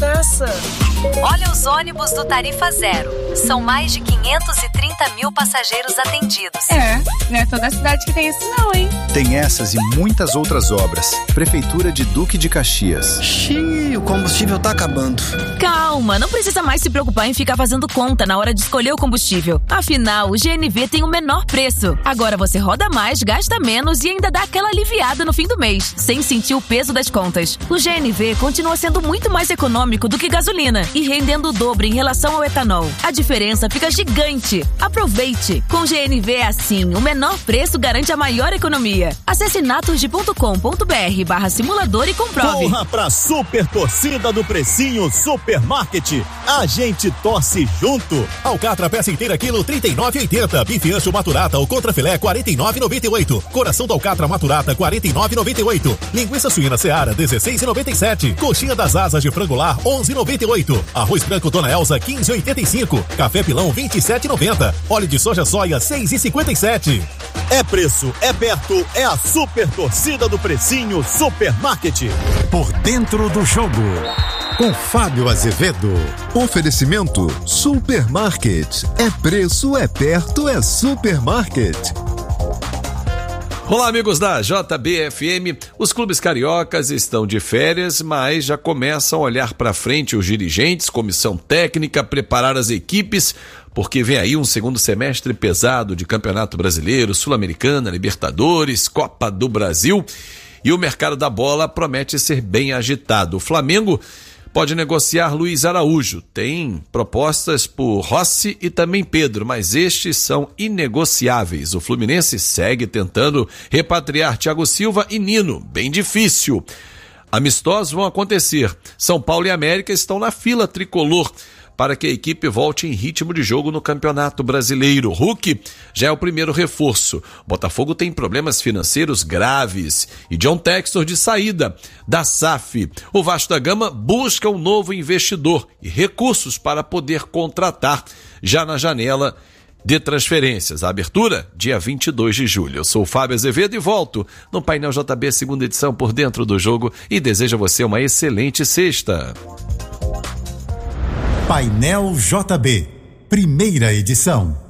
praça. Olha os ônibus do Tarifa Zero. São mais de 530 mil passageiros atendidos. Não é toda a cidade que tem isso não, hein? Tem essas e muitas outras obras. Prefeitura de Duque de Caxias. Xiii, o combustível tá acabando. Calma, não precisa mais se preocupar em ficar fazendo conta na hora de escolher o combustível. Afinal, o GNV tem o menor preço. Agora você roda mais, gasta menos e ainda dá aquela aliviada no fim do mês, sem sentir o peso das contas. O GNV continua sendo muito mais econômico do que gasolina e rendendo o dobro em relação ao etanol. A diferença fica gigante. Aproveite! Com GNV é assim, o menor preço garante a maior economia. Acesse naturgy.com.br/simulador e comprove. Corra pra super torcida do Precinho Supermarket. A gente torce junto. Alcatra peça inteira quilo 39,80. Bife ancho maturata ou contrafilé 49,98. Coração do alcatra maturata 49,98. Linguiça suína Seara 16,97. Coxinha das asas de frango lar 11,98. Arroz branco Dona Elza 15,85. Café pilão 27,90. Óleo de soja soia 6,57. É preço, é perto, é a super torcida do Precinho Supermarket. Por dentro do jogo, com Fábio Azevedo. Oferecimento Supermarket. É preço, é perto, é Supermarket. Olá, amigos da JBFM. Os clubes cariocas estão de férias, mas já começam a olhar para frente os dirigentes, comissão técnica, preparar as equipes, porque vem aí um segundo semestre pesado de Campeonato Brasileiro, Sul-Americana, Libertadores, Copa do Brasil, e o mercado da bola promete ser bem agitado. O Flamengo pode negociar Luiz Araújo. Tem propostas por Rossi e também Pedro, mas estes são inegociáveis. O Fluminense segue tentando repatriar Thiago Silva e Nino. Bem difícil. Amistosos vão acontecer. São Paulo e América estão na fila tricolor para que a equipe volte em ritmo de jogo no Campeonato Brasileiro. Hulk já é o primeiro reforço. Botafogo tem problemas financeiros graves e John Textor de saída da SAF. O Vasco da Gama busca um novo investidor e recursos para poder contratar já na janela de transferências. A abertura, dia 22 de julho. Eu sou o Fábio Azevedo e volto no Painel JB, segunda edição, por dentro do jogo, e desejo a você uma excelente sexta. Painel JB, primeira edição.